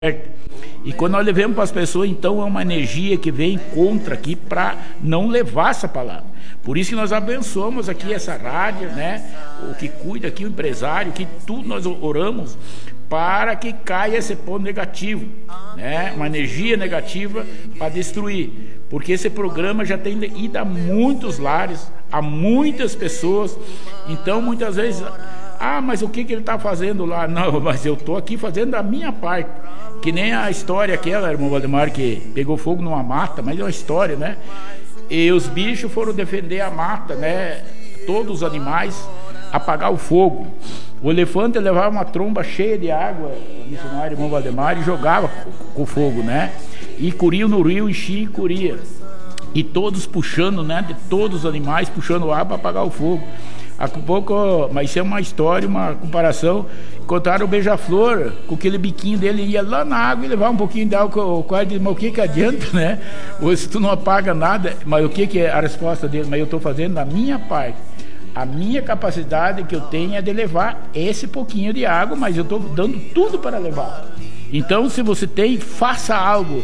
E quando nós levamos para as pessoas, então é uma energia que vem contra aqui para não levar essa palavra. Por isso que nós abençoamos aqui essa rádio, né? O que cuida aqui, o empresário, que tudo nós oramos para que caia esse ponto negativo, né? Uma energia negativa para destruir. Porque esse programa já tem ido a muitos lares, a muitas pessoas. Então muitas vezes, mas o que ele está fazendo lá? Não, mas eu estou aqui fazendo a minha parte. Que nem a história aquela, irmão Valdemar, que pegou fogo numa mata, mas é uma história, né? E os bichos foram defender a mata, né? Todos os animais, apagar o fogo. O elefante levava uma tromba cheia de água, o missionário irmão Valdemar, e jogava com o fogo, né? E corria no rio, enchia e corria. E todos puxando, né? De todos os animais, puxando água para apagar o fogo. Há pouco, mas isso é uma história, uma comparação. Contaram o beija-flor, com aquele biquinho dele, ia lá na água e levava um pouquinho de água. O quadro diz, mas o que adianta, né? Ou se tu não apaga nada, mas o que é a resposta dele? Mas eu estou fazendo a minha parte. A minha capacidade que eu tenho é de levar esse pouquinho de água, mas eu estou dando tudo para levar. Então, se você tem, faça algo,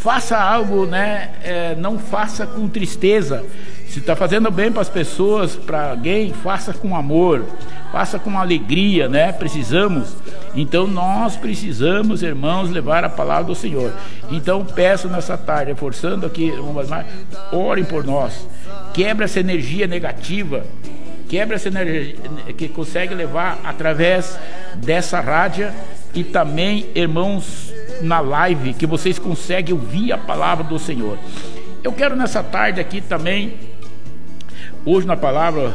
né? Não faça com tristeza. Se está fazendo bem para as pessoas, para alguém, faça com amor, faça com alegria, né? Então nós precisamos, irmãos, levar a palavra do Senhor. Então peço nessa tarde, reforçando aqui, orem por nós, quebra essa energia negativa, quebra essa energia que consegue levar através dessa rádio e também, irmãos, na live, que vocês conseguem ouvir a palavra do Senhor. Eu quero nessa tarde aqui também, hoje na palavra,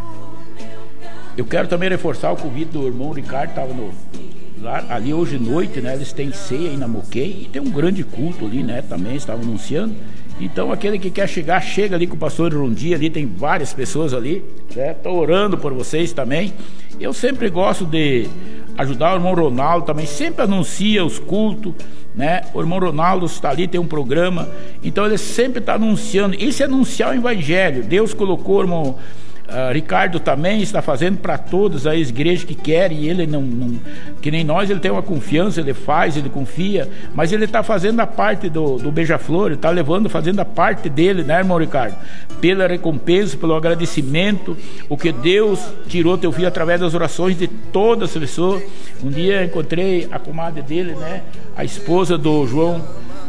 eu quero também reforçar o convite do irmão Ricardo, estava ali hoje à noite, né? Eles têm ceia aí na Moquém e tem um grande culto ali, né? Também estavam anunciando. Então aquele que quer chegar, chega ali com o pastor Rondi, ali tem várias pessoas ali, né? Estou orando por vocês também. Eu sempre gosto de ajudar o irmão Ronaldo também, sempre anuncia os cultos, né? O irmão Ronaldo está ali, tem um programa, então ele sempre está anunciando. Isso é anunciar o evangelho. Deus colocou o irmão Ricardo também, está fazendo para todas as igrejas que querem, e ele não, que nem nós, ele tem uma confiança, ele faz, ele confia, mas ele está fazendo a parte do beija-flor, ele está fazendo a parte dele, né, irmão Ricardo? Pela recompensa, pelo agradecimento, o que Deus tirou teu filho através das orações de todas as pessoas. Um dia encontrei a comadre dele, né, a esposa do João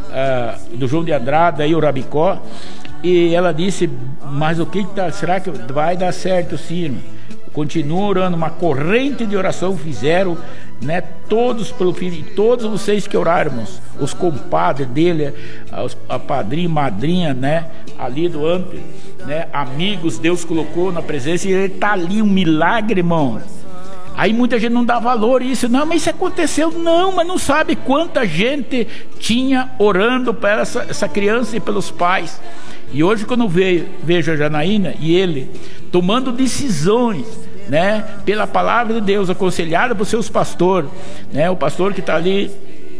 de Andrade, aí o Rabicó, e ela disse, mas o que será que vai dar certo, sim, irmão? Continua orando, uma corrente de oração fizeram, né, todos pelo filho, e todos vocês que oraram, irmãos, os compadres dele, a padrinha, madrinha, né, ali do Amper, né, amigos, Deus colocou na presença, e ele está ali, um milagre, irmão. Aí muita gente não dá valor a isso, não, mas isso aconteceu, não, mas não sabe quanta gente tinha orando para essa criança e pelos pais. E hoje quando vejo a Janaína e ele tomando decisões, né, pela palavra de Deus, aconselhada por seus pastores, né, o pastor que está ali,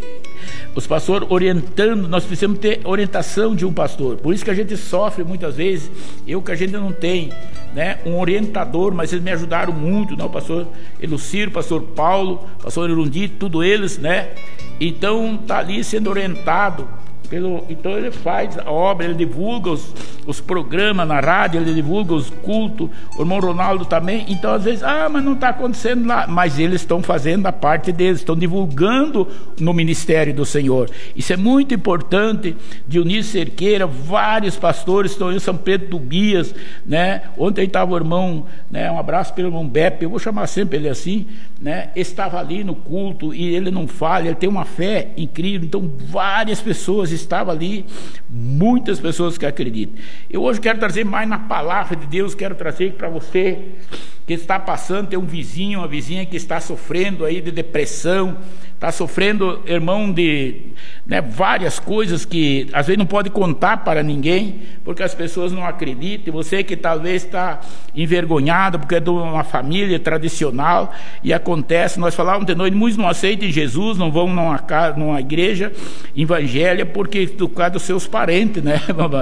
os pastores orientando, nós precisamos ter orientação de um pastor. Por isso que a gente sofre muitas vezes, que a gente não tem, né, um orientador, mas eles me ajudaram muito, né, o pastor Eluciro, o pastor Paulo, o pastor Erundi, tudo eles, né? Então está ali sendo orientado. Então ele faz a obra, ele divulga os programas na rádio, ele divulga os cultos, o irmão Ronaldo também. Então às vezes, mas não está acontecendo lá, mas eles estão fazendo a parte deles, estão divulgando no ministério do Senhor. Isso é muito importante. Dionísio Cerqueira, vários pastores estão em São Pedro do Bias, né? Ontem estava o irmão, né? Um abraço pelo irmão Beppe, eu vou chamar sempre ele assim, né? Estava ali no culto e ele não falha, ele tem uma fé incrível. Então várias pessoas estavam ali, muitas pessoas que acreditam. Eu hoje quero trazer mais na palavra de Deus, quero trazer para você que está passando, tem um vizinho, uma vizinha que está sofrendo aí de depressão, está sofrendo, irmão, de, né, várias coisas que às vezes não pode contar para ninguém, porque as pessoas não acreditam. Você que talvez está envergonhado porque é de uma família tradicional e acontece, nós falávamos de noite, muitos não aceitam Jesus, não vão numa igreja evangélica porque por causa dos seus parentes, né?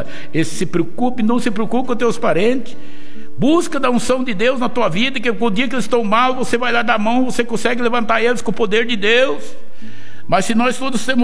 Não se preocupe com os teus parentes. Busca da unção de Deus na tua vida, que o dia que eles estão mal, você vai lá dar a mão, você consegue levantar eles com o poder de Deus. Mas se nós todos temos